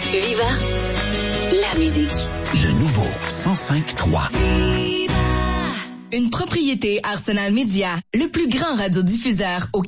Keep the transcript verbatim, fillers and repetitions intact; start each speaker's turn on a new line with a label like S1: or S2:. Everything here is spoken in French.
S1: Viva la musique.
S2: Le nouveau cent cinq trois.
S3: Une propriété Arsenal Média, le plus grand radiodiffuseur au